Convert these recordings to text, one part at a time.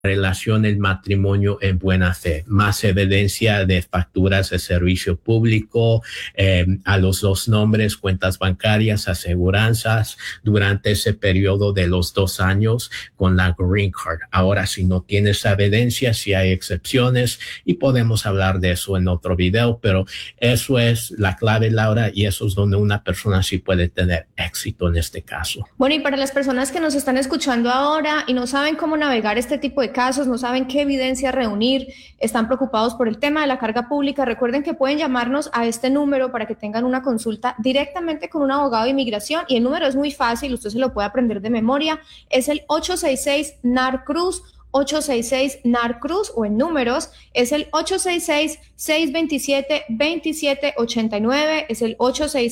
relación el matrimonio en buena fe, más evidencia de facturas de servicio público, a los dos nombres, cuentas bancarias, aseguranzas durante ese periodo de los 2 años con la Green Card. Ahora, si no tienes evidencia, si hay excepciones, y podemos hablar de eso en otro video, pero eso es la clave, Laura, y eso es donde una persona sí puede tener éxito en este caso. Bueno, y para las personas que nos están escuchando ahora y no saben cómo navegar este tipo de casos, no saben qué evidencia reunir, están preocupados por el tema de la carga pública, recuerden que pueden llamarnos a este número para que tengan una consulta directamente con un abogado de inmigración, y el número es muy fácil, usted se lo puede aprender de memoria, es el 866-NAR-CRUZ, 866-NAR-CRUZ, o en números es el 866-627-2789, es el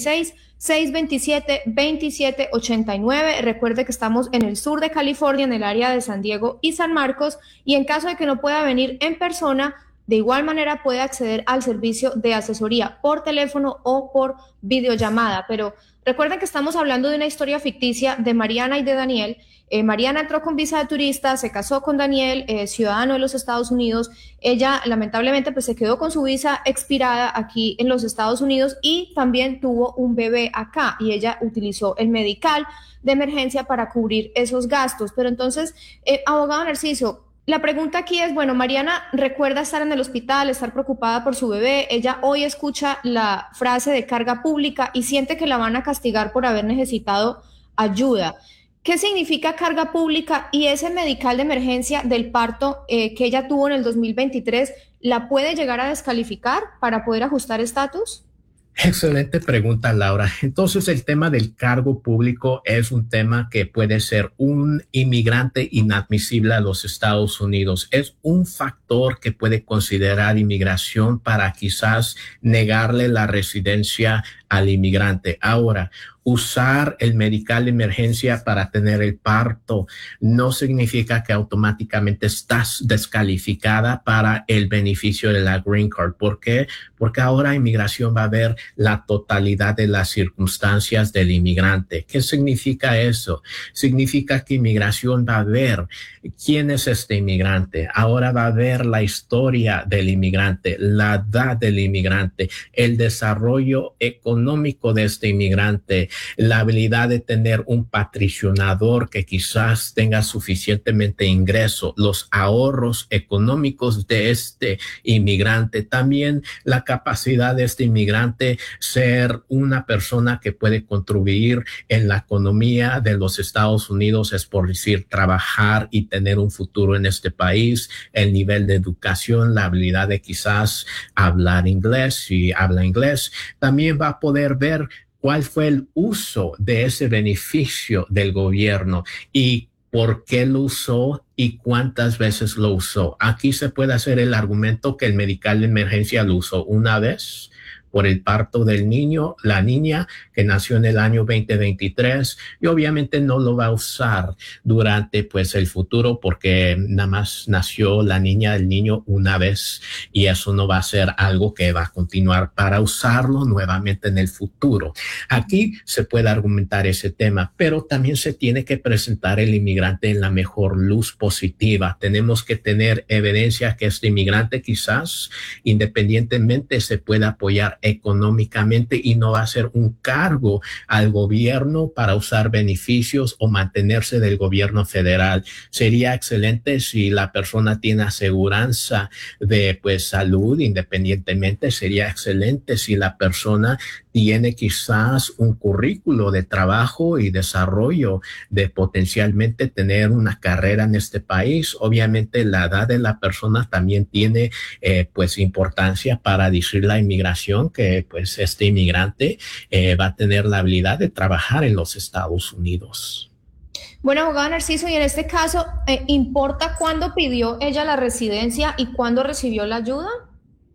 866-627-2789. Recuerde que estamos en el sur de California, en el área de San Diego y San Marcos, y en caso de que no pueda venir en persona, de igual manera puede acceder al servicio de asesoría por teléfono o por videollamada. Pero recuerden que estamos hablando de una historia ficticia de Mariana y de Daniel. Mariana entró con visa de turista, se casó con Daniel, ciudadano de los Estados Unidos. Ella lamentablemente pues se quedó con su visa expirada aquí en los Estados Unidos y también tuvo un bebé acá, y ella utilizó el medical de emergencia para cubrir esos gastos. Pero entonces, abogado Narciso, la pregunta aquí es, bueno, Mariana recuerda estar en el hospital, estar preocupada por su bebé. Ella hoy escucha la frase de carga pública y siente que la van a castigar por haber necesitado ayuda. ¿Qué significa carga pública? Y ese medical de emergencia del parto que ella tuvo en el 2023, ¿la puede llegar a descalificar para poder ajustar estatus? Excelente pregunta, Laura. Entonces, el tema del cargo público es un tema que puede ser un inmigrante inadmisible a los Estados Unidos. Es un factor que puede considerar inmigración para quizás negarle la residencia al inmigrante. Ahora, usar el medical de emergencia para tener el parto no significa que automáticamente estás descalificada para el beneficio de la Green Card. ¿Por qué? Porque ahora inmigración va a ver la totalidad de las circunstancias del inmigrante. ¿Qué significa eso? Significa que inmigración va a ver quién es este inmigrante. Ahora va a ver la historia del inmigrante, la edad del inmigrante, el desarrollo económico de este inmigrante, la habilidad de tener un patricionador que quizás tenga suficientemente ingreso, los ahorros económicos de este inmigrante, también la capacidad de este inmigrante ser una persona que puede contribuir en la economía de los Estados Unidos, es por decir, trabajar y tener un futuro en este país, el nivel de educación, la habilidad de quizás hablar inglés, si habla inglés, también va a poder ver cuál fue el uso de ese beneficio del gobierno y por qué lo usó y cuántas veces lo usó. Aquí se puede hacer el argumento que el medical de emergencia lo usó una vez por el parto del niño, la niña que nació en el año 2023, y obviamente no lo va a usar durante pues el futuro porque nada más nació la niña, el niño una vez, y eso no va a ser algo que va a continuar para usarlo nuevamente en el futuro. Aquí se puede argumentar ese tema, pero también se tiene que presentar el inmigrante en la mejor luz positiva. Tenemos que tener evidencia que este inmigrante quizás independientemente se pueda apoyar económicamente y no va a ser un cargo al gobierno para usar beneficios o mantenerse del gobierno federal. Sería excelente si la persona tiene aseguranza de pues salud independientemente. Sería excelente si la persona tiene quizás un currículo de trabajo y desarrollo de potencialmente tener una carrera en este país. Obviamente la edad de la persona también tiene pues importancia para decir la inmigración que pues este inmigrante va a tener la habilidad de trabajar en los Estados Unidos. Bueno, abogado Narciso, y en este caso, ¿importa cuándo pidió ella la residencia y cuándo recibió la ayuda?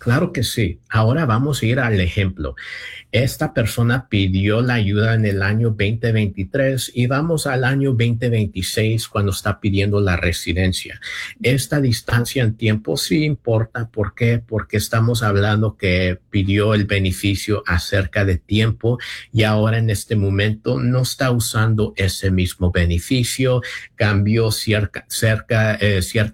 Claro que sí. Ahora vamos a ir al ejemplo. Esta persona pidió la ayuda en el año 2023 y vamos al año 2026 cuando está pidiendo la residencia. Esta distancia en tiempo sí importa. ¿Por qué? Porque estamos hablando que pidió el beneficio acerca de tiempo y ahora en este momento no está usando ese mismo beneficio, cambió cierta